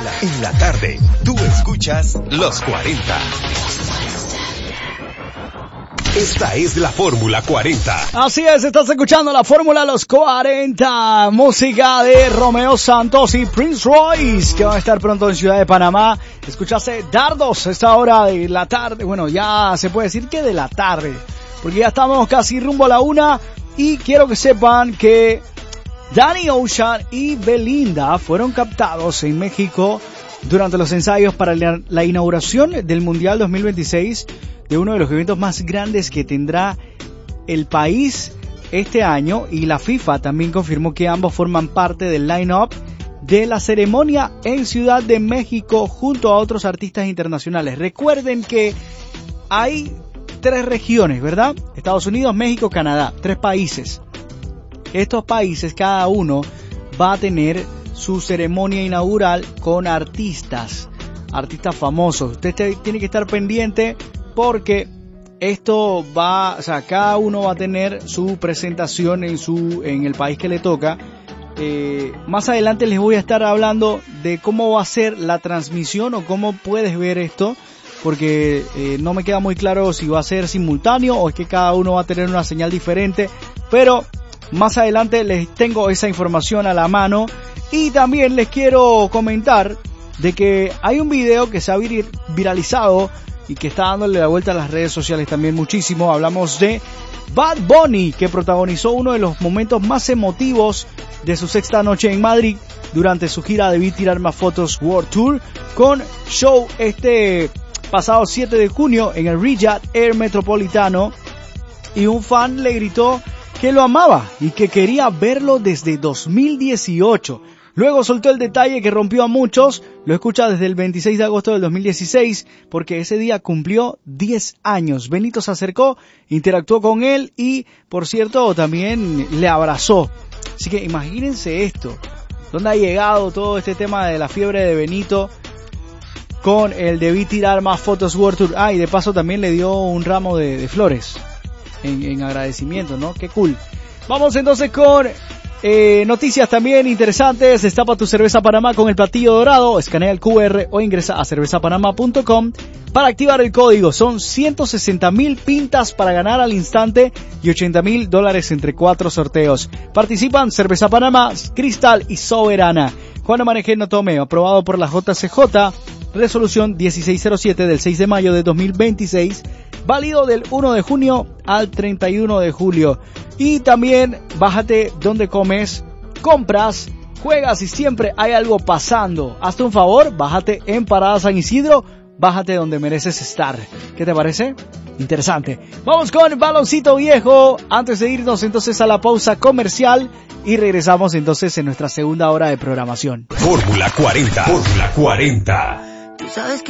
En la tarde, tú escuchas Los 40. Esta es la Fórmula 40. Así es, estás escuchando la Fórmula Los 40. Música de Romeo Santos y Prince Royce, que van a estar pronto en Ciudad de Panamá. Escuchaste Dardos a esta hora de la tarde. Bueno, ya se puede decir que de la tarde, porque ya estamos casi rumbo a la 1. Y quiero que sepan que Danny Ocean y Belinda fueron captados en México durante los ensayos para la inauguración del Mundial 2026, de uno de los eventos más grandes que tendrá el país este año, y la FIFA también confirmó que ambos forman parte del line-up de la ceremonia en Ciudad de México junto a otros artistas internacionales. Recuerden que hay 3 regiones, ¿verdad? Estados Unidos, México, Canadá, 3 países. Estos países, cada uno va a tener su ceremonia inaugural con artistas famosos. Usted tiene que estar pendiente porque esto va, o sea, cada uno va a tener su presentación en el país que le toca. Más adelante les voy a estar hablando de cómo va a ser la transmisión o cómo puedes ver esto, porque no me queda muy claro si va a ser simultáneo o es que cada uno va a tener una señal diferente, pero más adelante les tengo esa información a la mano. Y también les quiero comentar de que hay un video que se ha viralizado y que está dándole la vuelta a las redes sociales también muchísimo. Hablamos de Bad Bunny, que protagonizó uno de los momentos más emotivos de su sexta noche en Madrid durante su gira Debí Tirar Más Fotos World Tour, con show este pasado 7 de junio en el Riyadh Air Metropolitano, y un fan le gritó que lo amaba y que quería verlo desde 2018. Luego soltó el detalle que rompió a muchos. Lo escucha desde el 26 de agosto del 2016, porque ese día cumplió 10 años. Benito se acercó, interactuó con él y, por cierto, también le abrazó. Así que imagínense esto, dónde ha llegado todo este tema de la fiebre de Benito con el Debí Tirar Más Fotos World Tour. Ah, y de paso también le dio un ramo de flores en agradecimiento, ¿no? Qué cool. Vamos entonces con noticias también interesantes. Destapa tu cerveza Panamá con el platillo dorado. Escanea el QR o ingresa a cervezapanamá.com para activar el código. Son 160,000 pintas para ganar al instante y $80,000 entre 4 sorteos. Participan Cerveza Panamá, Cristal y Soberana. Juan Maneje no tome, aprobado por la JCJ. Resolución 1607 del 6 de mayo de 2026. Válido del 1 de junio al 31 de julio. Y también bájate donde comes, compras, juegas y siempre hay algo pasando. Hazte un favor, bájate en Parada San Isidro, bájate donde mereces estar. ¿Qué te parece? Interesante. Vamos con Baloncito Viejo antes de irnos entonces a la pausa comercial y regresamos entonces en nuestra segunda hora de programación. Fórmula 40. Fórmula 40. Tú sabes que